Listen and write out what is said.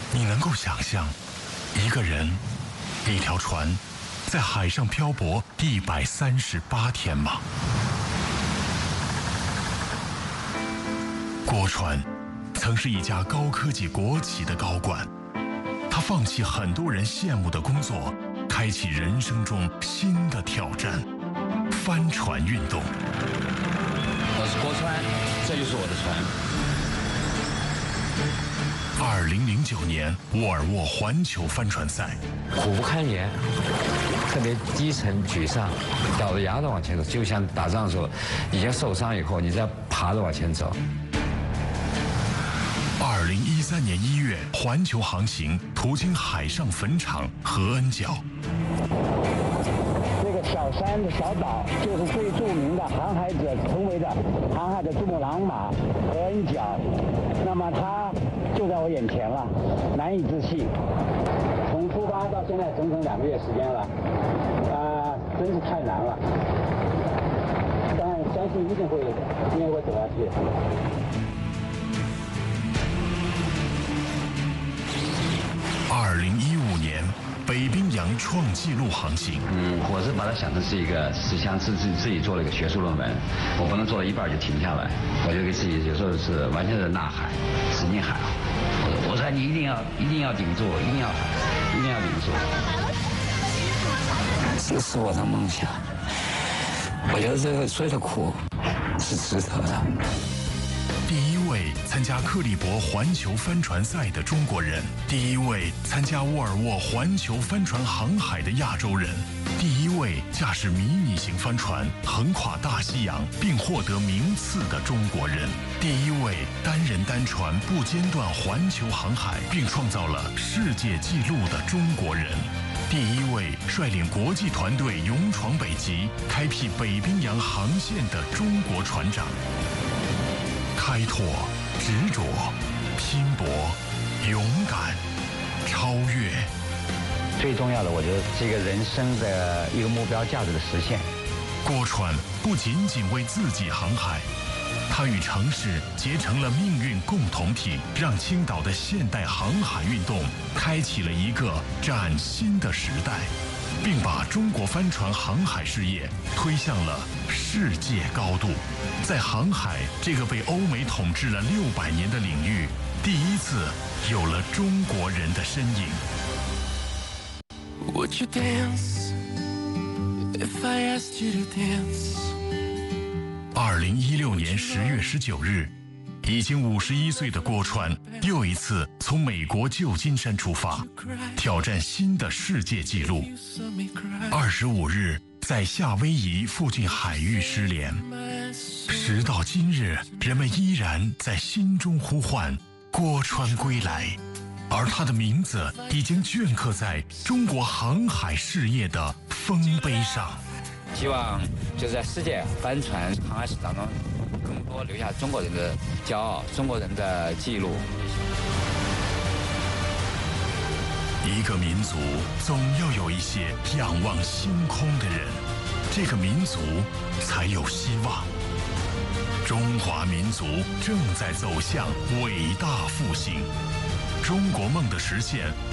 你能够想象一个人、一条船在海上漂泊138天吗？郭川曾是一家高科技国企的高管，他放弃很多人羡慕的工作，开启人生中新的挑战——帆船运动。 我是郭川，这就是我的船。 2009年沃尔沃环球帆船赛， 苦不堪言，特别低沉沮丧，咬着牙的往前走，就像打仗的时候，已经受伤以后，你再爬着往前走。 2013年1月，环球航行途经海上坟场和恩角。 这个小山的小岛就是最著名的航海者成为的航海的珠穆朗玛和恩角，那么它就在我眼前了，难以置信。从出发到现在整整2个月时间了，真是太难了。但相信一定会走下去。 2015年，北冰洋创纪录航行。 我是把它想成是一个像自己做了一个学术论文，我不能做到一半就停下来，我就给自己有时候是完全是呐喊，使劲喊。我说你一定要顶住，一定要顶住。这是我的梦想，我觉得这个所有的苦是值得的。 第一位参加克利伯环球帆船赛的中国人，第一位参加沃尔沃环球帆船航海的亚洲人，第一位驾驶迷你型帆船横跨大西洋并获得名次的中国人，第一位单人单船不间断环球航海并创造了世界纪录的中国人，第一位率领国际团队勇闯北极开辟北冰洋航线的中国船长。开拓、执着、拼搏、勇敢、超越。 最重要的，我觉得这个人生的一个目标价值的实现。 郭川不仅仅为自己航海，他与城市结成了命运共同体，让青岛的现代航海运动开启了一个崭新的时代，并把中国帆船航海事业推向了世界高度。在航海这个被欧美统治了600年的领域，第一次有了中国人的身影。 Would you dance if I asked you to dance? 2016年10月19日，已经51岁的郭川又一次从美国旧金山出发，挑战新的世界纪录。25日，在夏威夷附近海域失联。时到今日，人们依然在心中呼唤郭川归来，而他的名字已经镌刻在中国航海事业的丰碑上。 希望就是在世界帆船航海史当中，更多留下中国人的骄傲，中国人的记录。 一个民族总要有一些仰望星空的人，这个民族才有希望。中华民族正在走向伟大复兴，中国梦的实现